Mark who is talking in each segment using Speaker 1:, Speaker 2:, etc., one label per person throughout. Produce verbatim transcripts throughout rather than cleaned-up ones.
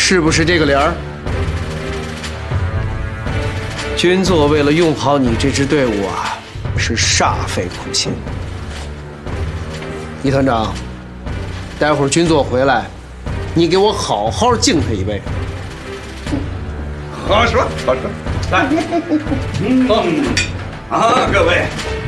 Speaker 1: 是不是这个理儿？军座为了用好你这支队伍啊，是煞费苦心。李团长，待会儿军座回来，你给我好好敬他一杯。
Speaker 2: 好说好说，来，嗯啊，各位，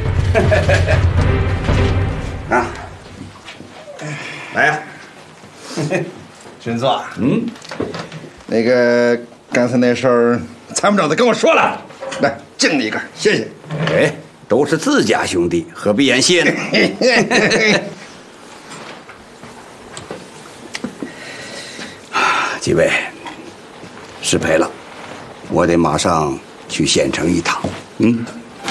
Speaker 2: 啊，来呀，军座，嗯，那个刚才那事儿，参谋长都跟我说了，来敬你一个，谢谢。
Speaker 3: 哎，都是自家兄弟，何必言谢呢？几位，失陪了，我得马上去县城一趟。嗯，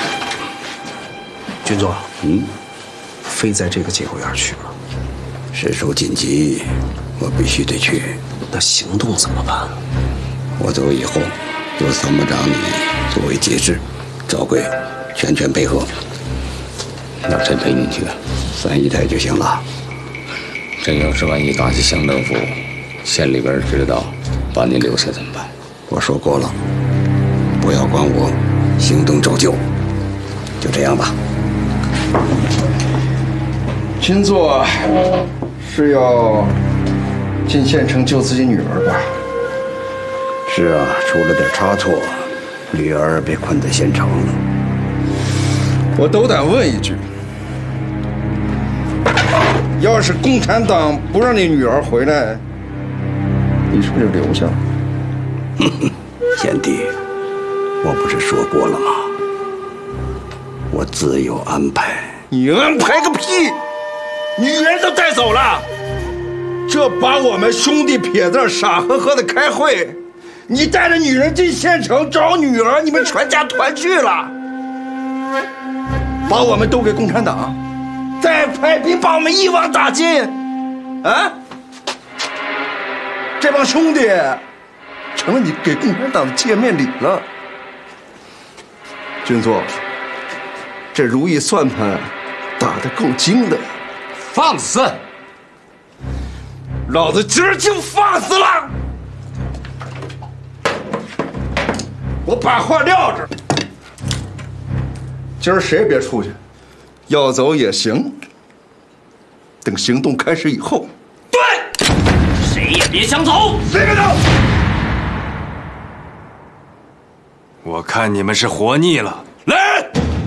Speaker 1: 军座，
Speaker 3: 嗯，
Speaker 1: 非在这个节骨眼去吗？
Speaker 3: 事出紧急，我必须得去。
Speaker 1: 那行动怎么办？
Speaker 3: 我走以后，由参谋长你作为节制，赵贵全权配合。
Speaker 4: 那谁陪你去？
Speaker 3: 三姨太就行了。
Speaker 4: 这要是万一打起乡政府，县里边知道，把你留下怎么办？
Speaker 3: 我说过了，不要管我，行动照旧。就这样吧。
Speaker 2: 军座是要进县城救自己女儿吧？
Speaker 3: 是啊，出了点差错，女儿被困在县城了。
Speaker 2: 我斗胆问一句，要是共产党不让你女儿回来，你是不是就留下了？
Speaker 3: 哼哼，贤弟，我不是说过了吗？我自有安排。
Speaker 2: 你安排个屁！女人都带走了，这把我们兄弟撇在这傻呵呵的开会，你带着女人进县城找女儿，你们全家团聚了，把我们都给共产党，再派兵把我们一网打尽，啊！这帮兄弟成了你给共产党的见面礼了。军座，这如意算盘打得够精的。
Speaker 5: 放肆！
Speaker 2: 老子今儿就放肆了！我把话撂这儿，今儿谁也别出去，要走也行。等行动开始以后，
Speaker 5: 对，谁也别想走，
Speaker 2: 谁别走！
Speaker 5: 我看你们是活腻了，来人！